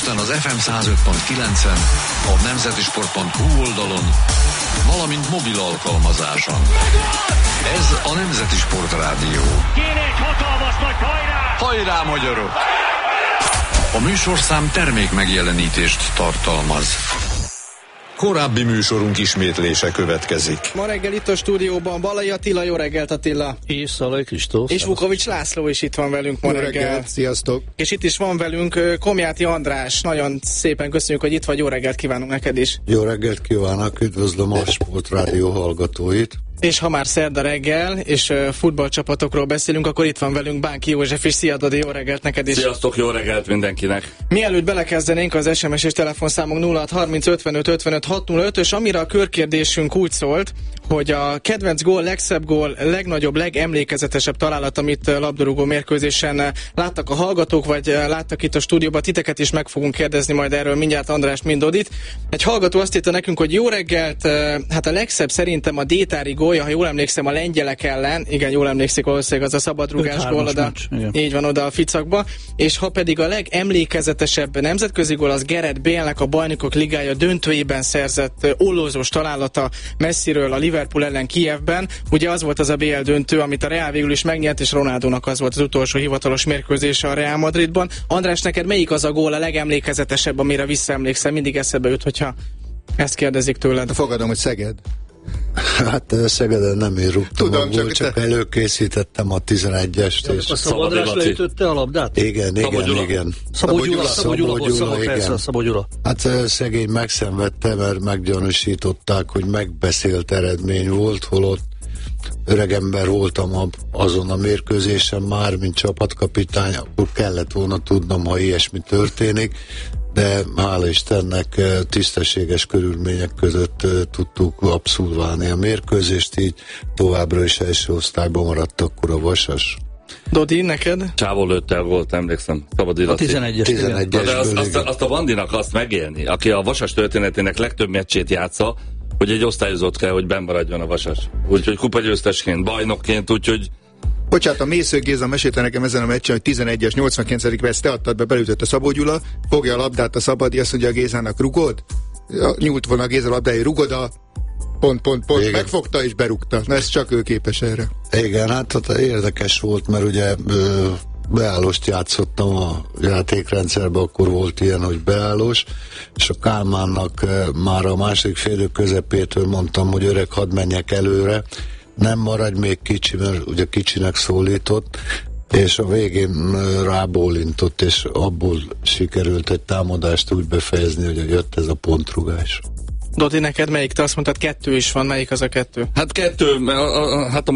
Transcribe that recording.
Budapesten az FM 105.9-en, a nemzetisport.hu oldalon, valamint mobil alkalmazáson. Ez a Nemzeti Sport Rádió. Kéne egy hatalmas nagy hajrá! Hajrá, magyarok! A műsorszám termék megjelenítést tartalmaz. Korábbi műsorunk ismétlése következik. Ma reggel itt a stúdióban Balai Attila, jó reggelt Attila. És Szalai Kristóf. És Vukovics László is itt van velünk ma reggel. Sziasztok. És itt is van velünk Komjáti András. Nagyon szépen köszönjük, hogy itt vagy, jó reggelt kívánunk neked is. Jó reggelt kívánok, üdvözlöm a Sportrádió hallgatóit. És ha már szerda reggel, és futballcsapatokról beszélünk, akkor itt van velünk Bánki József is. Szia Dodi, jó reggelt neked is. Sziasztok, jó reggelt mindenkinek. Mielőtt belekezdenénk, az SMS és telefonszámok 0630 55 55 605, és amire a körkérdésünk úgy szólt, hogy a kedvenc gól, legszebb gól, legnagyobb, legemlékezetesebb találat, amit labdarúgó mérkőzésen láttak a hallgatók, vagy láttak itt a stúdióban, titeket is meg fogunk kérdezni majd erről mindjárt Andrást, mind Dodit. Egy hallgató azt írta nekünk, hogy jó reggelt, hát a legszebb szerintem a Détári gólja, ha jól emlékszem, a lengyelek ellen, igen, jól emlékszik, valószínűleg az a szabadrúgás gól oda, így van, oda a ficakba, és ha pedig a legemlékezetesebb nemzetközi gól, az Gareth Bale-nek a Bajnokok Ligája döntőjében szerzett ollózós találata messziről a Liverpool ellen Kijevben. Ugye az volt az a BL döntő, amit a Real végül is megnyert, és Ronaldónak az volt az utolsó hivatalos mérkőzése a Real Madridban. András, neked melyik az a gól a legemlékezetesebb, amire visszaemlékszel? Mindig eszedbe jut, hogyha ezt kérdezik tőled. Fogadom, hogy Szeged. Hát Szegeden nem én rúgtam. Tudom, csak előkészítettem a 11-est. És a Szabadrás leütötte a labdát? Igen. Szabó Gyula. Hát szegény megszenvedte, mert meggyanúsították, hogy megbeszélt eredmény volt, holott öregember voltam azon a mérkőzésen már, mint csapatkapitány, akkor kellett volna tudnom, ha ilyesmi történik, de hála Istennek tisztességes körülmények között tudtuk abszolválni a mérkőzést, így továbbra is első osztályban maradt akkor a Vasas. Dodi, neked? Csávó lőtte a gólt, emlékszem. Szabad a 11-es. De azt a Vandinak azt megélni, aki a Vasas történetének legtöbb meccsét játsza, hogy egy osztályozott kell, hogy benn maradjon a Vasas. Úgyhogy kupagyőztesként, bajnokként, úgyhogy... Bocsánat, a Mésző Géza mesélte nekem ezen a meccsen, hogy 11-es, 89. perc, te adtad be, belütött a Szabó Gyula, fogja a labdát a Szabadi, azt mondja a Gézának, rugod? Nyújt volna a Géza labdája, rugod a... Pont. Megfogta és berúgta. Na, ez csak ő képes erre. Igen, hát érdekes volt, mert ugye beállóst játszottam a játékrendszerben, akkor volt ilyen, hogy beállós, és a Kálmánnak már a második félidő közepétől mondtam, hogy öreg, hadd menjek előre, nem maradj még kicsi, mert ugye kicsinek szólított, és a végén rábólintott, és abból sikerült egy támadást úgy befejezni, hogy jött ez a pontrugás. Dodi, neked melyik? Te azt mondtad, 2 is van, melyik az a 2? Hát 2, hát a